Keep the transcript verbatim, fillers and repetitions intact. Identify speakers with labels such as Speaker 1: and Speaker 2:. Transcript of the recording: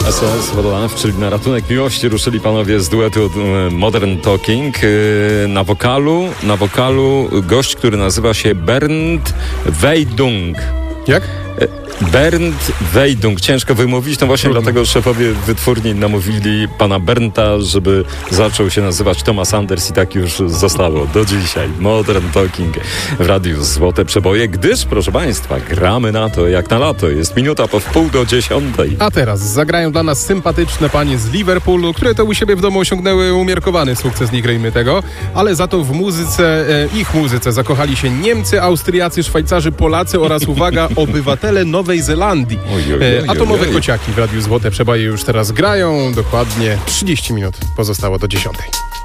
Speaker 1: S O S for Love, czyli na ratunek miłości, ruszyli panowie z duetu Modern Talking. Na wokalu, na wokalu gość, który nazywa się Bernd Weidung.
Speaker 2: Jak?
Speaker 1: Bernd Weidung. Ciężko wymówić, no właśnie Trudno. Dlatego szefowie wytwórni namówili pana Bernta, żeby zaczął się nazywać Thomas Anders i tak już zostało do dzisiaj. Modern Talking w Radiu Złote Przeboje, gdyż, proszę państwa, gramy na to jak na lato. Jest minuta po wpół do dziesiątej.
Speaker 2: A teraz zagrają dla nas sympatyczne panie z Liverpoolu, które to u siebie w domu osiągnęły umiarkowany sukces, nie kryjmy tego, ale za to w muzyce, e, ich muzyce zakochali się Niemcy, Austriacy, Szwajcarzy, Polacy oraz, uwaga, obywatele Nowej Zelandii. Oj, oj, oj, Atomowe oj, oj. Kociaki w Radiu Złote Przeboje już teraz grają. Dokładnie trzydzieści minut pozostało do dziesiątej.